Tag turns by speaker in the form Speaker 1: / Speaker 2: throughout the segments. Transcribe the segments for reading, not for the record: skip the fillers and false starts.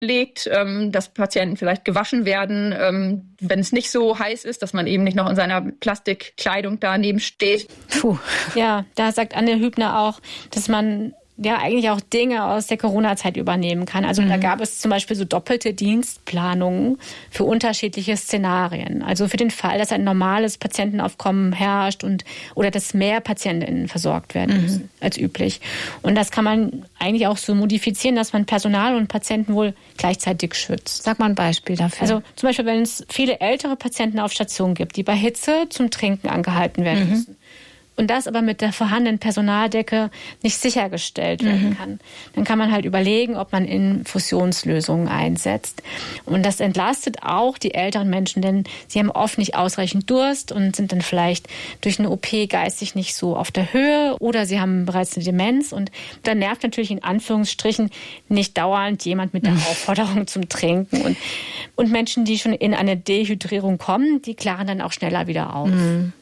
Speaker 1: legt, dass Patienten vielleicht gewaschen werden, wenn es nicht so heiß ist, dass man eben nicht noch in seiner Plastikkleidung daneben steht.
Speaker 2: Puh. Ja, da sagt Anne Hübner auch, dass man ja eigentlich auch Dinge aus der Corona-Zeit übernehmen kann. Also da gab es zum Beispiel so doppelte Dienstplanungen für unterschiedliche Szenarien. Also für den Fall, dass ein normales Patientenaufkommen herrscht oder dass mehr PatientInnen versorgt werden müssen als üblich. Und das kann man eigentlich auch so modifizieren, dass man Personal und Patienten wohl gleichzeitig schützt.
Speaker 3: Sag mal ein Beispiel dafür.
Speaker 2: Also zum Beispiel, wenn es viele ältere Patienten auf Station gibt, die bei Hitze zum Trinken angehalten werden müssen. Und das aber mit der vorhandenen Personaldecke nicht sichergestellt werden kann. Dann kann man halt überlegen, ob man Infusionslösungen einsetzt. Und das entlastet auch die älteren Menschen, denn sie haben oft nicht ausreichend Durst und sind dann vielleicht durch eine OP geistig nicht so auf der Höhe oder sie haben bereits eine Demenz. Und dann nervt natürlich in Anführungsstrichen nicht dauernd jemand mit der Aufforderung zum Trinken. Und Menschen, die schon in eine Dehydrierung kommen, die klaren dann auch schneller wieder auf.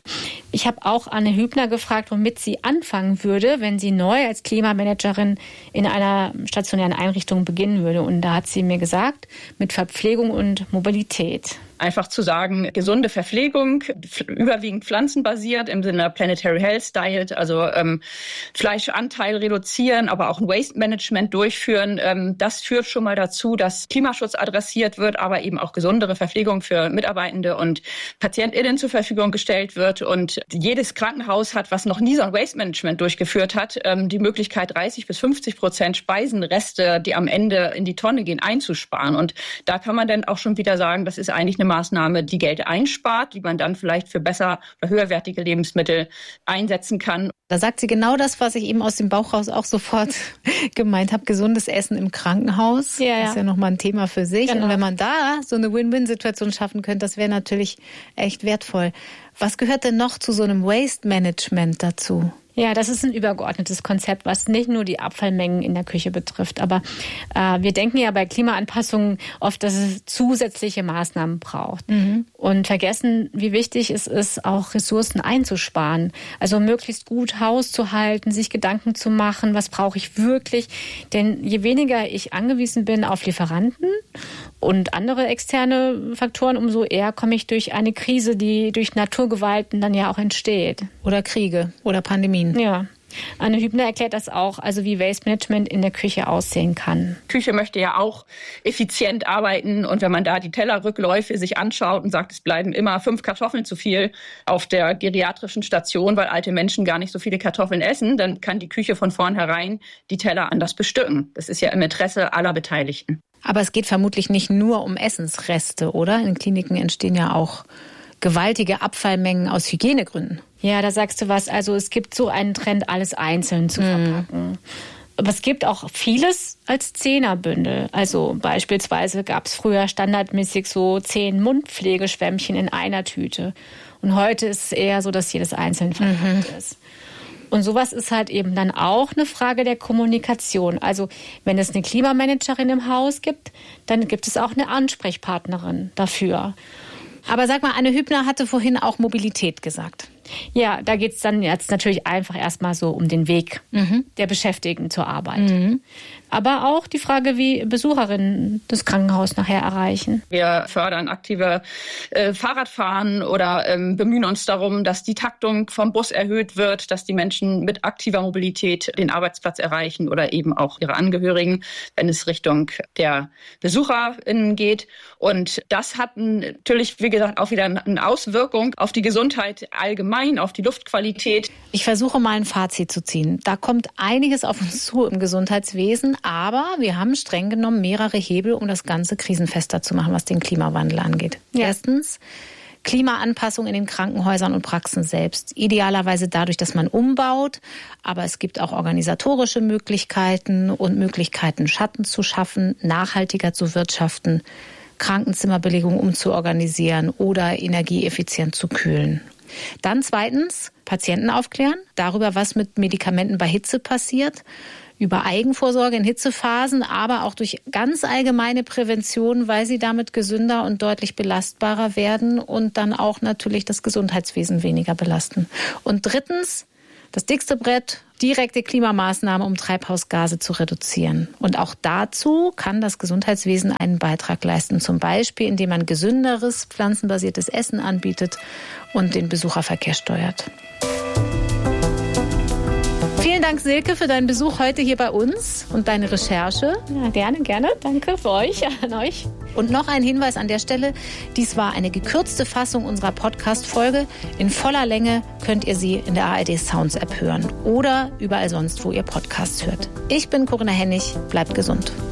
Speaker 2: Ich habe auch Anne Hübner gefragt, womit sie anfangen würde, wenn sie neu als Klimamanagerin in einer stationären Einrichtung beginnen würde. Und da hat sie mir gesagt, mit Verpflegung und Mobilität.
Speaker 1: Einfach zu sagen, gesunde Verpflegung, überwiegend pflanzenbasiert im Sinne Planetary Health Diet, also Fleischanteil reduzieren, aber auch ein Waste Management durchführen. Das führt schon mal dazu, dass Klimaschutz adressiert wird, aber eben auch gesundere Verpflegung für Mitarbeitende und PatientInnen zur Verfügung gestellt wird. Und jedes Krankenhaus hat, was noch nie so ein Waste Management durchgeführt hat, die Möglichkeit, 30-50% Speisenreste, die am Ende in die Tonne gehen, einzusparen. Und da kann man dann auch schon wieder sagen, das ist eigentlich eine Maßnahme, die Geld einspart, die man dann vielleicht für besser oder höherwertige Lebensmittel einsetzen kann.
Speaker 3: Da sagt sie genau das, was ich eben aus dem Bauch raus auch sofort gemeint habe. Gesundes Essen im Krankenhaus. Ja. Das ist ja nochmal ein Thema für sich. Genau. Und wenn man da so eine Win-Win-Situation schaffen könnte, das wäre natürlich echt wertvoll. Was gehört denn noch zu so einem Waste-Management dazu?
Speaker 2: Ja, das ist ein übergeordnetes Konzept, was nicht nur die Abfallmengen in der Küche betrifft. Aber wir denken ja bei Klimaanpassungen oft, dass es zusätzliche Maßnahmen braucht. Und vergessen, wie wichtig es ist, auch Ressourcen einzusparen. Also möglichst gut Haus zu halten, sich Gedanken zu machen, was brauche ich wirklich. Denn je weniger ich angewiesen bin auf Lieferanten und andere externe Faktoren, umso eher komme ich durch eine Krise, die durch Naturgewalten dann ja auch entsteht.
Speaker 3: Oder Kriege oder Pandemien.
Speaker 2: Ja. Anne Hübner erklärt das auch, also wie Waste Management in der Küche aussehen kann.
Speaker 1: Küche möchte ja auch effizient arbeiten und wenn man da die Tellerrückläufe sich anschaut und sagt, es bleiben immer 5 Kartoffeln zu viel auf der geriatrischen Station, weil alte Menschen gar nicht so viele Kartoffeln essen, dann kann die Küche von vornherein die Teller anders bestücken. Das ist ja im Interesse aller Beteiligten.
Speaker 3: Aber es geht vermutlich nicht nur um Essensreste, oder? In Kliniken entstehen ja auch gewaltige Abfallmengen aus Hygienegründen.
Speaker 2: Ja, da sagst du was. Also es gibt so einen Trend, alles einzeln zu verpacken. Aber es gibt auch vieles als Zehnerbündel. Also beispielsweise gab es früher standardmäßig so 10 Mundpflegeschwämmchen in einer Tüte. Und heute ist es eher so, dass jedes einzeln verpackt ist. Und sowas ist halt eben dann auch eine Frage der Kommunikation. Also wenn es eine Klimamanagerin im Haus gibt, dann gibt es auch eine Ansprechpartnerin dafür.
Speaker 3: Aber sag mal, Anne Hübner hatte vorhin auch Mobilität gesagt.
Speaker 2: Ja, da geht es dann jetzt natürlich einfach erstmal so um den Weg der Beschäftigten zur Arbeit. Aber auch die Frage, wie Besucherinnen das Krankenhaus nachher erreichen.
Speaker 1: Wir fördern aktive Fahrradfahren oder bemühen uns darum, dass die Taktung vom Bus erhöht wird, dass die Menschen mit aktiver Mobilität den Arbeitsplatz erreichen oder eben auch ihre Angehörigen, wenn es Richtung der BesucherInnen geht. Und das hat natürlich, wie gesagt, auch wieder eine Auswirkung auf die Gesundheit allgemein, auf die Luftqualität.
Speaker 3: Ich versuche mal ein Fazit zu ziehen. Da kommt einiges auf uns zu im Gesundheitswesen, aber wir haben streng genommen mehrere Hebel, um das Ganze krisenfester zu machen, was den Klimawandel angeht. Ja. Erstens, Klimaanpassung in den Krankenhäusern und Praxen selbst. Idealerweise dadurch, dass man umbaut, aber es gibt auch organisatorische Möglichkeiten und Möglichkeiten, Schatten zu schaffen, nachhaltiger zu wirtschaften, Krankenzimmerbelegung umzuorganisieren oder energieeffizient zu kühlen. Dann zweitens, Patienten aufklären darüber, was mit Medikamenten bei Hitze passiert, über Eigenvorsorge in Hitzephasen, aber auch durch ganz allgemeine Prävention, weil sie damit gesünder und deutlich belastbarer werden und dann auch natürlich das Gesundheitswesen weniger belasten. Und drittens, das dickste Brett, direkte Klimamaßnahmen, um Treibhausgase zu reduzieren. Und auch dazu kann das Gesundheitswesen einen Beitrag leisten. Zum Beispiel, indem man gesünderes, pflanzenbasiertes Essen anbietet und den Besucherverkehr steuert. Vielen Dank, Silke, für deinen Besuch heute hier bei uns und deine Recherche.
Speaker 2: Ja, gerne. Danke für euch, an euch.
Speaker 3: Und noch ein Hinweis an der Stelle. Dies war eine gekürzte Fassung unserer Podcast-Folge. In voller Länge könnt ihr sie in der ARD Sounds App hören oder überall sonst, wo ihr Podcasts hört. Ich bin Corinna Hennig. Bleibt gesund.